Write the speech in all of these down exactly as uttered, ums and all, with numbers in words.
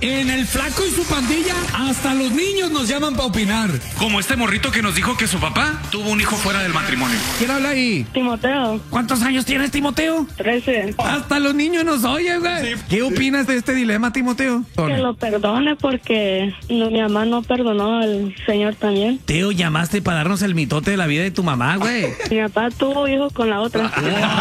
En el Flaco y su pandilla, hasta los niños nos llaman para opinar. Como este morrito que nos dijo que su papá tuvo un hijo fuera del matrimonio. ¿Quién habla ahí? Timoteo. ¿Cuántos años tienes, Timoteo? Trece. Hasta los niños nos oyen, güey. Sí. ¿Qué opinas de este dilema, Timoteo? Que lo perdone porque no, mi mamá no perdonó al señor también. Teo, llamaste para darnos el mitote de la vida de tu mamá, güey. Mi papá tuvo hijo con la otra.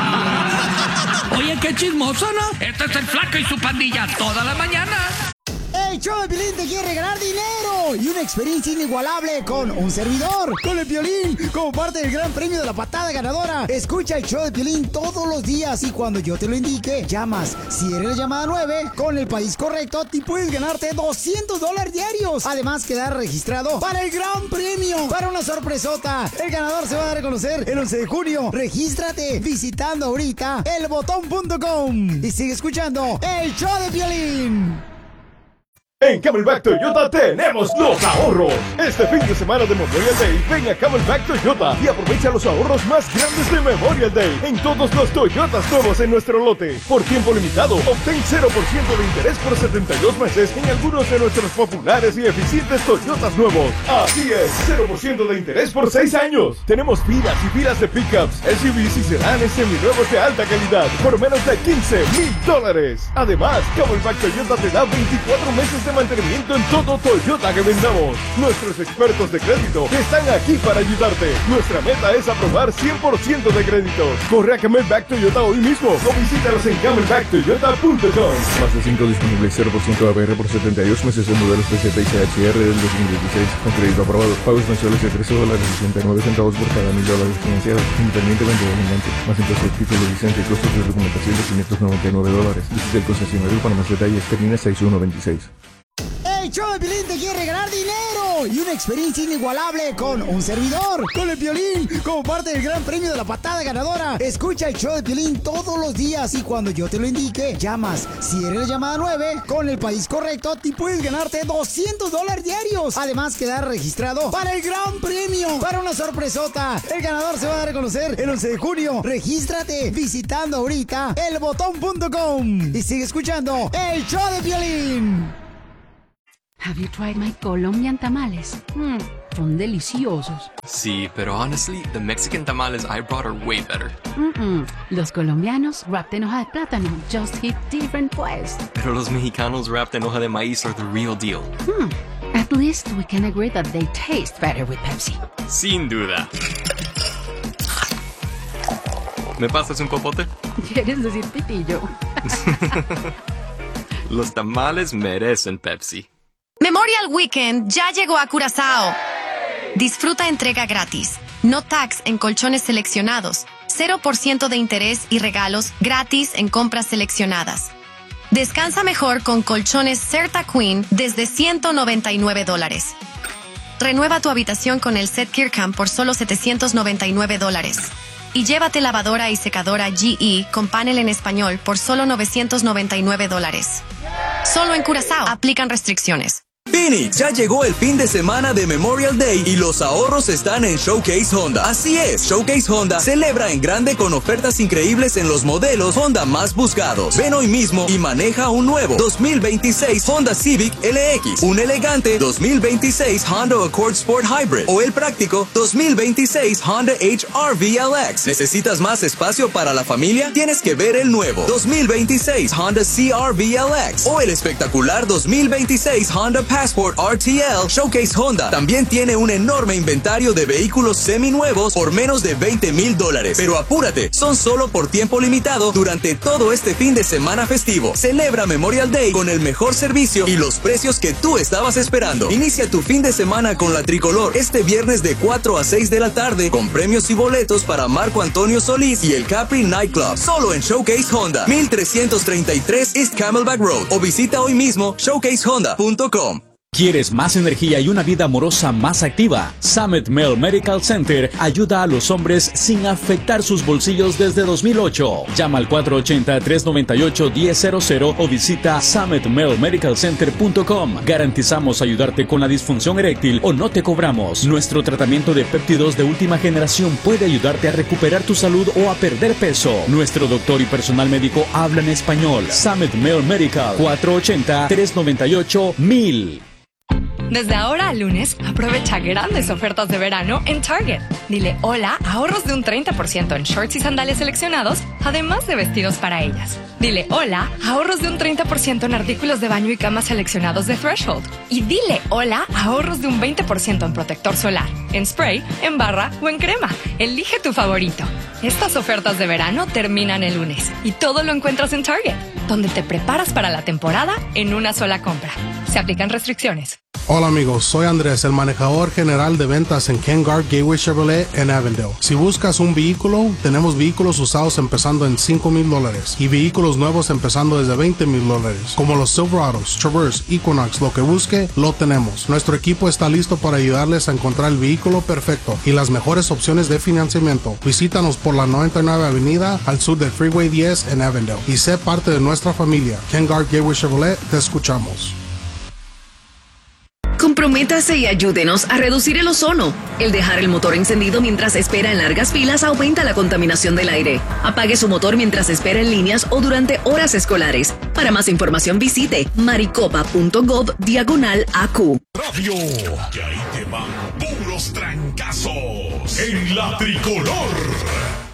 Oye, qué chismoso, ¿no? Este es el Flaco y su pandilla toda la mañana. El show de Piolín te quiere regalar dinero y una experiencia inigualable con un servidor, con el Piolín, como parte del gran premio de la patada ganadora. Escucha el show de Piolín todos los días y cuando yo te lo indique, llamas. Si eres la llamada nueve, con el país correcto, te puedes ganarte doscientos dólares diarios. Además, quedar registrado para el gran premio, para una sorpresota. El ganador se va a dar a conocer el once de junio. Regístrate visitando ahorita el botón punto com y sigue escuchando el show de Piolín. En Camelback Toyota tenemos los ahorros. Este fin de semana de Memorial Day, ven a Camelback Toyota y aprovecha los ahorros más grandes de Memorial Day en todos los Toyotas nuevos en nuestro lote. Por tiempo limitado, obtén cero por ciento de interés por setenta y dos meses en algunos de nuestros populares y eficientes Toyotas nuevos. Así es, cero por ciento de interés por seis años. Tenemos filas y filas de pickups, S U Vs y sedanes seminuevos de alta calidad por menos de quince mil dólares. Además, Camelback Toyota te da veinticuatro meses de mantenimiento en todo Toyota que vendamos. Nuestros expertos de crédito están aquí para ayudarte. Nuestra meta es aprobar cien por ciento de créditos. Corre a Camelback Toyota hoy mismo o visítalos en camelback toyota punto com. Más de cinco disponibles, cero por ciento A P R por setenta y dos meses en modelos P C P y C H R del dos mil dieciséis. Con crédito aprobado. Pagos mensuales de trece dólares y sesenta y nueve centavos por cada mil dólares financiados. Independientemente del montante. Más impuestos de título, licencia y costos de documentación de quinientos noventa y nueve dólares. Visita el concesionario para más detalles. Termina seis uno veintiséis. El show de Piolín te quiere regalar dinero y una experiencia inigualable con un servidor, con el Piolín, como parte del gran premio de la patada ganadora. Escucha el show de Piolín todos los días y cuando yo te lo indique, llamas. Si eres la llamada nueve, con el país correcto, te puedes ganarte doscientos dólares diarios. Además, quedar registrado para el gran premio, para una sorpresota. El ganador se va a dar a conocer el once de junio. Regístrate visitando ahorita el botón punto com y sigue escuchando el show de Piolín. Have you tried my Colombian tamales? Mm, son deliciosos. Sí, pero honestly, the Mexican tamales I brought are way better. Mm-mm. Los colombianos wrapped en hoja de plátano just hit different pues. Pero los mexicanos wrapped en hoja de maíz are the real deal. Hmm. At least we can agree that they taste better with Pepsi. Sin duda. ¿Me pasas un popote? ¿Quieres decir pitillo? Los tamales merecen Pepsi. Memorial Weekend ya llegó a Curazao. Disfruta entrega gratis, no tax en colchones seleccionados, cero por ciento de interés y regalos gratis en compras seleccionadas. Descansa mejor con colchones Certa Queen desde ciento noventa y nueve dólares. Renueva tu habitación con el set Kirkham por solo setecientos noventa y nueve dólares. Y llévate lavadora y secadora G E con panel en español por solo novecientos noventa y nueve dólares. Solo en Curazao. Aplican restricciones. Phoenix, ya llegó el fin de semana de Memorial Day y los ahorros están en Showcase Honda. Así es, Showcase Honda celebra en grande con ofertas increíbles en los modelos Honda más buscados. Ven hoy mismo y maneja un nuevo dos mil veintiséis Honda Civic L X, un elegante dos mil veintiséis Honda Accord Sport Hybrid o el práctico dos mil veintiséis Honda H R V L X. ¿Necesitas más espacio para la familia? Tienes que ver el nuevo dos mil veintiséis Honda C R V L X o el espectacular dos mil veintiséis Honda Passport R T L. Showcase Honda también tiene un enorme inventario de vehículos seminuevos por menos de veinte mil dólares. Pero apúrate, son solo por tiempo limitado durante todo este fin de semana festivo. Celebra Memorial Day con el mejor servicio y los precios que tú estabas esperando. Inicia tu fin de semana con la tricolor este viernes de cuatro a seis de la tarde con premios y boletos para Marco Antonio Solís y el Capri Nightclub. Solo en Showcase Honda, mil trescientos treinta y tres East Camelback Road o visita hoy mismo showcase honda punto com. ¿Quieres más energía y una vida amorosa más activa? Summit Male Medical Center ayuda a los hombres sin afectar sus bolsillos desde dos mil ocho. Llama al cuatro ocho cero, tres nueve ocho, uno cero cero cero o visita summit male medical center punto com. Garantizamos ayudarte con la disfunción eréctil o no te cobramos. Nuestro tratamiento de péptidos de última generación puede ayudarte a recuperar tu salud o a perder peso. Nuestro doctor y personal médico hablan español. Summit Male Medical, cuatro ocho cero, tres nueve ocho, mil. Desde ahora al lunes, aprovecha grandes ofertas de verano en Target. Dile hola, ahorros de un treinta por ciento en shorts y sandalias seleccionados, además de vestidos para ellas. Dile hola, ahorros de un treinta por ciento en artículos de baño y cama seleccionados de Threshold. Y dile hola, ahorros de un veinte por ciento en protector solar, en spray, en barra o en crema. Elige tu favorito. Estas ofertas de verano terminan el lunes y todo lo encuentras en Target, donde te preparas para la temporada en una sola compra. Se aplican restricciones. Hola amigos, soy Andrés, el manejador general de ventas en Ken Garff Gateway Chevrolet en Avondale. Si buscas un vehículo, tenemos vehículos usados empezando en cinco mil dólares y vehículos nuevos empezando desde veinte mil dólares, como los Silverados, Traverse, Equinox, lo que busque, lo tenemos. Nuestro equipo está listo para ayudarles a encontrar el vehículo perfecto y las mejores opciones de financiamiento. Visítanos por la noventa y nueve Avenida al sur del Freeway diez en Avondale y sé parte de nuestra familia. Ken Garff Gateway Chevrolet, te escuchamos. Comprométase y ayúdenos a reducir el ozono. El dejar el motor encendido mientras espera en largas filas aumenta la contaminación del aire. Apague su motor mientras espera en líneas o durante horas escolares. Para más información visite maricopa punto gov diagonal A Q. Radio, que ahí te van puros trancazos en la tricolor.